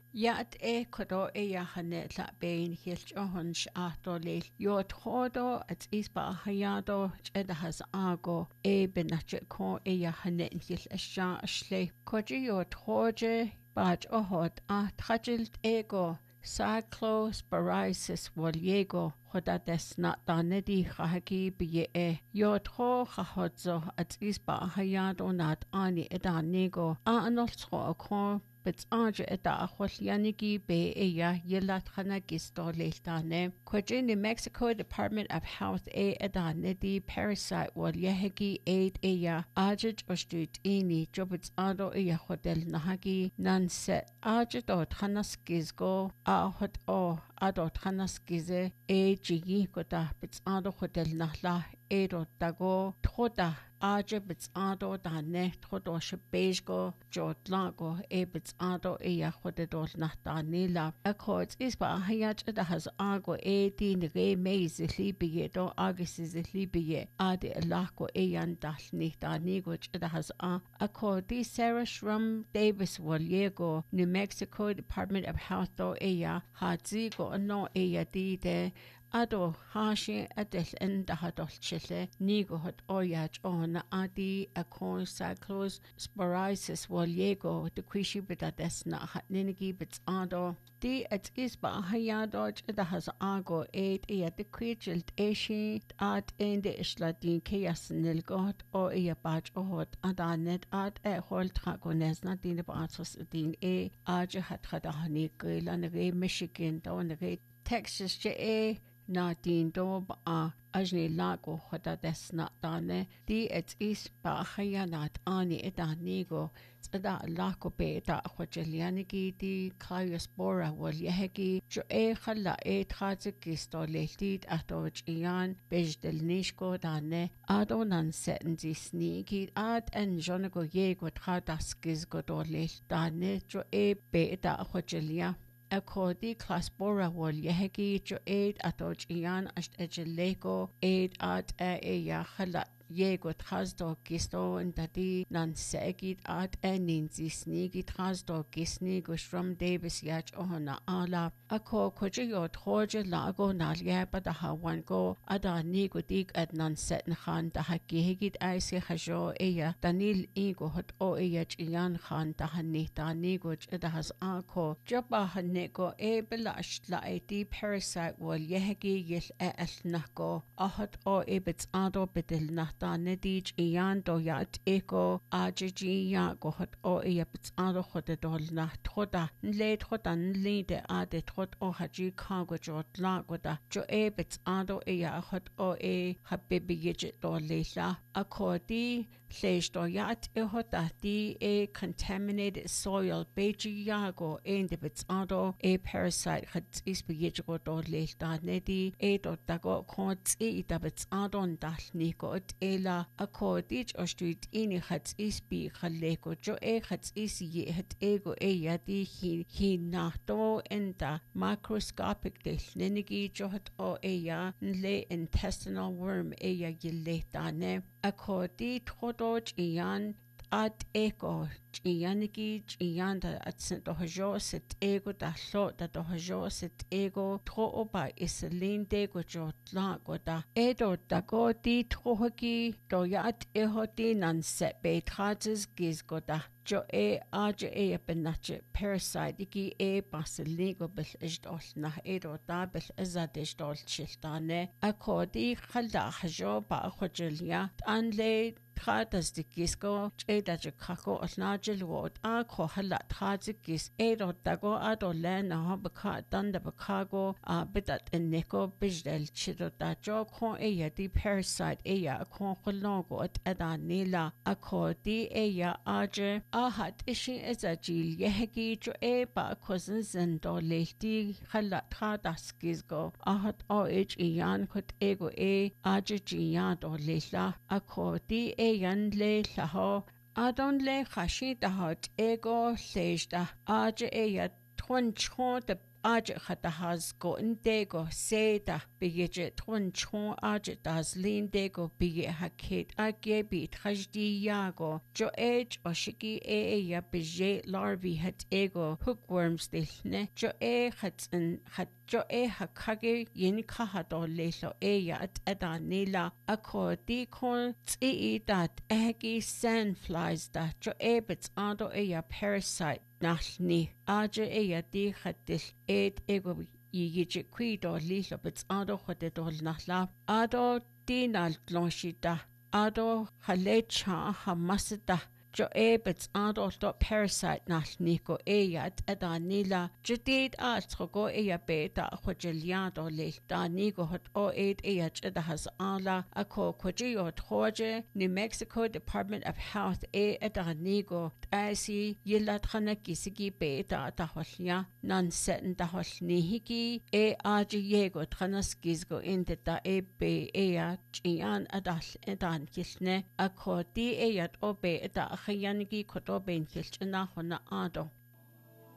Yat kodo yahane la bain hilch ohunsh ahtolil yot hodo at isba hayado edahas ago benach ko yahane hil asha ashle koji yot hoje baj ohot trajilt ego cyclos parisis woliego hoda desna danedi khahaki biye yot ho khahodzo at isba hayado nat ani edanego anoltro ko Bits Aja eda Achwalianigi be eya yelat khana gistoleltane. Kwaje New Mexico Department of Health edane di parasite wal yehegi aid eya ajaj ostut ini jobits ado eya hotel nahagi nanset ajad o tanaskizgo ahot o ado tanaskize jigi kota bits ado hotel nahla edo tago thoda Aja bits ado dane thodo shbejgo jotlago bits ado eya hodedol nahtanila accords isba hayaj da has ago din re meizli biyedo agisizli biye ade lako eyan dalni danigo da has accordi Sarah Shrum Davis Waliego New Mexico Department of Health eya hadzigo no eya de Ado hashi adel enda hadol chile nigo hot oyaj on adi akon cyclos sporisis waliego de quishi bitadesna hat ninigi bits ado di at isba hayado da has ago ea de quichilt eshi at ende isladin keyas nilgot o ea baj ohot adanet at hol tragonesna din batos din aja hat hadahani gilan re Michigan don re Texas je na din do ajni lago hoda desna dane di et is ba khayanat ani edanigo tsada lako be da khojelianigi di Cryospora wal yehegi jo khala trazikisto lehtid atoj ian bejdel nishko dane adonan setenzi snigi ad en jonego yego tradaskiz godole dane jo be da khojelia According Cryospora wal yehegi jo atoj ian asht ejeleko at ya khalat Yego trasdo gisto and dadi nan segit at ninzi snigi trasdo gisni gushram Davis yach ohana ala ako kojiyo troje lago nalia da hawan go ada nigo dig at nan setn khan da hakigit aisi hajo eya danil ego hot o eyach iyan khan da hanni da nigo da has ako jaba hanego belash la di parasite wal yehegi yil nako ahot o bits ado bedel na Danedij ian do yat eko aji ya gohot o bits ado hodedol na troda nle troda nlide ade trod o haji kago jot la goda jo bits ado hot o habibi yijit do leila akodi flesh do yat hota di contaminated soil beji yago the bits ado parasite hat is bijigo do leila nedi do dago kont da bits ado dal niko ela akordich ostuit ini hats isbi khaleko jo hats is ye hat ego yadi hi nahto enta microscopic delnenigi jo hat o nle intestinal worm yiletane akordi trodoj ian at ego Ianiki ianda at Saint Ojo set ego da lo da dojo set ego tro ba iselin de go jotla go da edo da go di trohagi do yat ehoti nan set be trates giz go da jo aja benache parasite iki basiligo bil ijdol na edo da bil izadishdol chiltane akodi khalda hajo ba khojelia anle Tradas de Gisco, Eda Jacaco, Osnagel Ward, Kohala Trazikis, Edo Dago, Ado Len, Hobaka, Dunda Bacago, Bidat and Nico, Bijdel Chido Dajo, Con di parasite, Con Hologo at Eda Nila, di Aje, Ahat Ishi Ezajil, Yehegi, Jo ba cousins and do Lehti, Hala Tradas Gisgo, Ahat Ian, Kut Ego Aje Gian or Lehla, di yan le laho adon le khashi da hot ego sejda aja ya tron de aje hatahaz go intego seda bigje tron chon aje das lindego bige haket age bit hajdi yago jo age oshiki ya bije larvae hat ego hookworms dilne jo hat jo hakage yin kahado lelo ya at adanila ako di kon dat egi sandflies da jo bits ando ya parasite nalni aje ya di hatil ego yige kwido lelo bits ando hote dol nahla ado dinal glonshita ado halecha hamasda jo bits ando dot parasite nalni go at adanila jadid go beta hojeliado le danigo hot has ala ako kwaji troje New Mexico Department of Health adanigo asi yilatrana kisigi beta taholia nan seten taholni hiki aji yego tranaskisgo inte da be chian adal edan kisne ako di beta Yanigi koto ben kilchina hona ado.